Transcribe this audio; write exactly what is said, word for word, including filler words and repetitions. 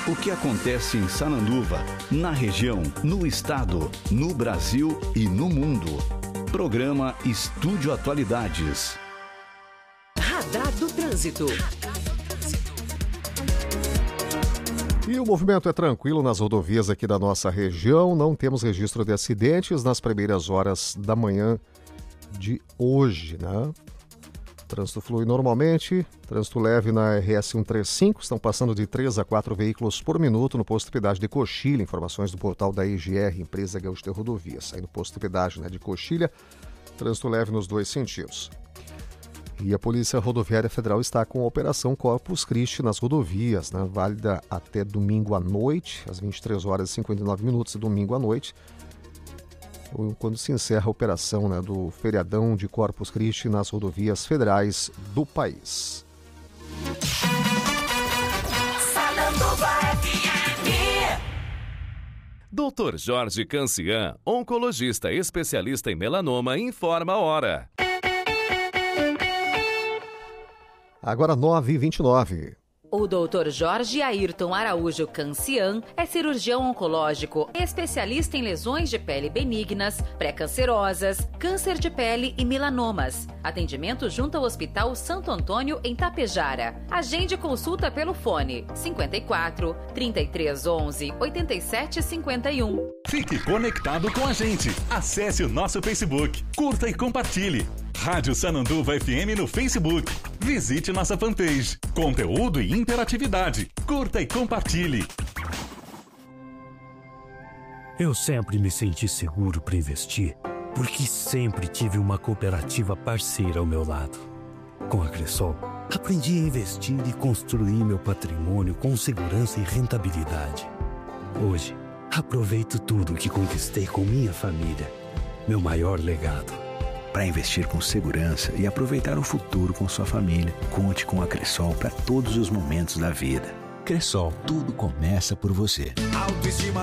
O que acontece em Sananduva, na região, no estado, no Brasil e no mundo. Programa Estúdio Atualidades. Radar do Trânsito. E o movimento é tranquilo nas rodovias aqui da nossa região. Não temos registro de acidentes nas primeiras horas da manhã de hoje, né? Trânsito flui normalmente, trânsito leve na R S cento e trinta e cinco, estão passando de três a quatro veículos por minuto no posto de pedágio de Coxilha, informações do portal da E G R, Empresa Gaúcha de Rodovias. Aí no posto de pedágio, né, de Coxilha, trânsito leve nos dois sentidos. E a Polícia Rodoviária Federal está com a Operação Corpus Christi nas rodovias, né, válida até domingo à noite, às vinte e três horas e cinquenta e nove minutos, e domingo à noite, quando se encerra a operação, né, do feriadão de Corpus Christi nas rodovias federais do país. doutor Jorge Cancian, oncologista especialista em melanoma, informa a hora. Agora nove e vinte e nove. O doutor Jorge Ayrton Araújo Cancian é cirurgião oncológico, especialista em lesões de pele benignas, pré-cancerosas, câncer de pele e melanomas. Atendimento junto ao Hospital Santo Antônio, em Tapejara. Agende consulta pelo fone cinquenta e quatro, trinta e três, onze, oitenta e sete, cinquenta e um. Fique conectado com a gente. Acesse o nosso Facebook, curta e compartilhe. Rádio Sananduva F M no Facebook. Visite nossa fanpage. Conteúdo e interatividade. Curta e compartilhe. Eu sempre me senti seguro para investir, porque sempre tive uma cooperativa parceira ao meu lado. Com a Cressol, aprendi a investir e construir meu patrimônio com segurança e rentabilidade. Hoje, aproveito tudo que conquistei com minha família. Meu maior legado. Para investir com segurança e aproveitar o futuro com sua família, conte com a Cressol para todos os momentos da vida. Cressol, tudo começa por você. Autoestima